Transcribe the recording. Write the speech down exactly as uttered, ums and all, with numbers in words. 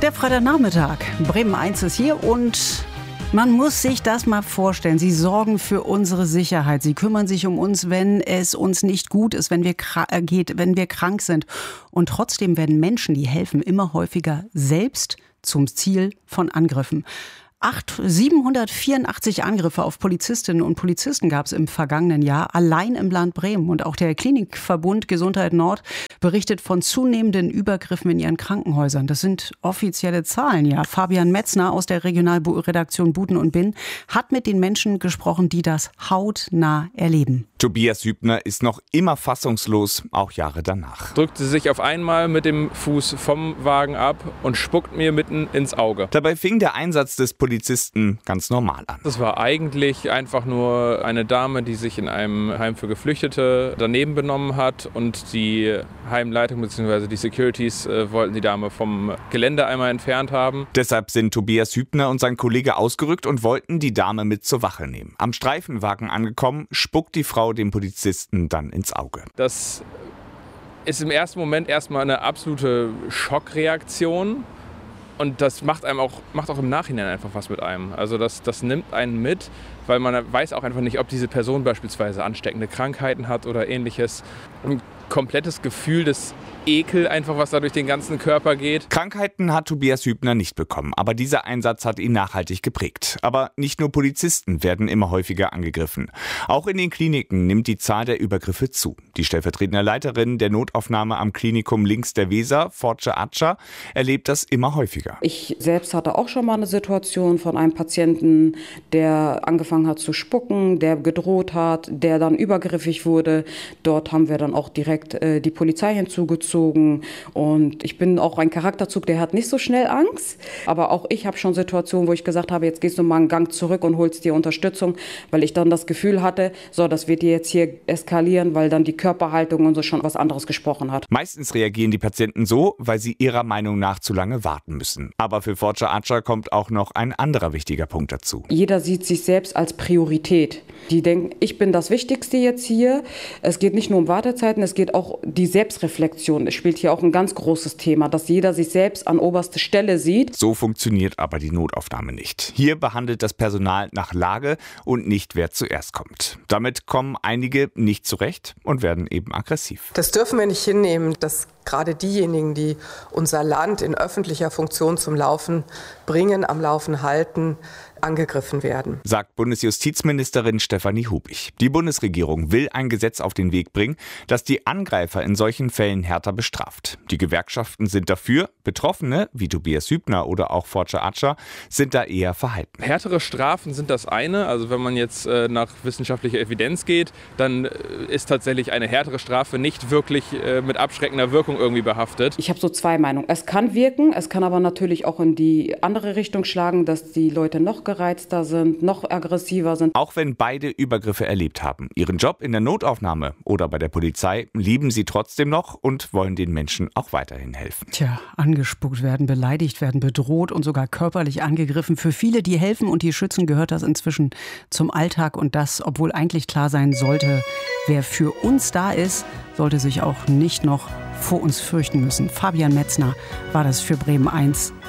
Der Freitagnachmittag. Bremen eins ist hier und man muss sich das mal vorstellen. Sie sorgen für unsere Sicherheit. Sie kümmern sich um uns, wenn es uns nicht gut ist, wenn wir kra- geht, wenn wir krank sind. Und trotzdem werden Menschen, die helfen, immer häufiger selbst zum Ziel von Angriffen. Acht, siebenhundertvierundachtzig Angriffe auf Polizistinnen und Polizisten gab es im vergangenen Jahr allein im Land Bremen. Und auch der Klinikverbund Gesundheit Nord berichtet von zunehmenden Übergriffen in ihren Krankenhäusern. Das sind offizielle Zahlen, ja. Fabian Metzner aus der Regionalredaktion Buten und Binn hat mit den Menschen gesprochen, die das hautnah erleben. Tobias Hübner ist noch immer fassungslos, auch Jahre danach. Drückt sie sich auf einmal mit dem Fuß vom Wagen ab und spuckt mir mitten ins Auge. Dabei fing der Einsatz des Polizisten ganz normal an. Das war eigentlich einfach nur eine Dame, die sich in einem Heim für Geflüchtete daneben benommen hat und die Heimleitung bzw. die Securities äh, wollten die Dame vom Gelände einmal entfernt haben. Deshalb sind Tobias Hübner und sein Kollege ausgerückt und wollten die Dame mit zur Wache nehmen. Am Streifenwagen angekommen, spuckt die Frau dem Polizisten dann ins Auge. Das ist im ersten Moment erstmal eine absolute Schockreaktion. Und das macht einem auch, macht auch im Nachhinein einfach was mit einem. Also das, das nimmt einen mit, weil man weiß auch einfach nicht, ob diese Person beispielsweise ansteckende Krankheiten hat oder ähnliches. Ein komplettes Gefühl des Ekel einfach, was da durch den ganzen Körper geht. Krankheiten hat Tobias Hübner nicht bekommen, aber dieser Einsatz hat ihn nachhaltig geprägt. Aber nicht nur Polizisten werden immer häufiger angegriffen. Auch in den Kliniken nimmt die Zahl der Übergriffe zu. Die stellvertretende Leiterin der Notaufnahme am Klinikum links der Weser, Force Atscher, erlebt das immer häufiger. Ich selbst hatte auch schon mal eine Situation von einem Patienten, der angefangen hat zu spucken, der gedroht hat, der dann übergriffig wurde. Dort haben wir dann auch direkt äh, die Polizei hinzugezogen. Und ich bin auch ein Charakterzug, der hat nicht so schnell Angst. Aber auch ich habe schon Situationen, wo ich gesagt habe, jetzt gehst du mal einen Gang zurück und holst dir Unterstützung, weil ich dann das Gefühl hatte, so, das wird jetzt hier eskalieren, weil dann die Körperhaltung und so schon was anderes gesprochen hat. Meistens reagieren die Patienten so, weil sie ihrer Meinung nach zu lange warten müssen. Aber für Force Atscher kommt auch noch ein anderer wichtiger Punkt dazu. Jeder sieht sich selbst als Priorität. Die denken, ich bin das Wichtigste jetzt hier. Es geht nicht nur um Wartezeiten, es geht auch die Selbstreflexion. Es spielt hier auch ein ganz großes Thema, dass jeder sich selbst an oberste Stelle sieht. So funktioniert aber die Notaufnahme nicht. Hier behandelt das Personal nach Lage und nicht, wer zuerst kommt. Damit kommen einige nicht zurecht und werden eben aggressiv. Das dürfen wir nicht hinnehmen, dass gerade diejenigen, die unser Land in öffentlicher Funktion zum Laufen bringen, am Laufen halten, angegriffen werden, sagt Bundesjustizministerin Stefanie Hubig. Die Bundesregierung will ein Gesetz auf den Weg bringen, das die Angreifer in solchen Fällen härter bestraft. Die Gewerkschaften sind dafür, Betroffene, wie Tobias Hübner oder auch Force Atscher, sind da eher verhalten. Härtere Strafen sind das eine. Also wenn man jetzt äh, nach wissenschaftlicher Evidenz geht, dann äh, ist tatsächlich eine härtere Strafe nicht wirklich äh, mit abschreckender Wirkung irgendwie behaftet. Ich habe so zwei Meinungen. Es kann wirken, es kann aber natürlich auch in die andere Richtung schlagen, dass die Leute noch gereizter sind, noch aggressiver sind. Auch wenn beide Übergriffe erlebt haben, ihren Job in der Notaufnahme oder bei der Polizei lieben sie trotzdem noch und wollen den Menschen auch weiterhin helfen. Tja, angespuckt werden, beleidigt werden, bedroht und sogar körperlich angegriffen. Für viele, die helfen und die schützen, gehört das inzwischen zum Alltag. Und das, obwohl eigentlich klar sein sollte, wer für uns da ist, sollte sich auch nicht noch vor uns fürchten müssen. Fabian Metzner war das für Bremen eins.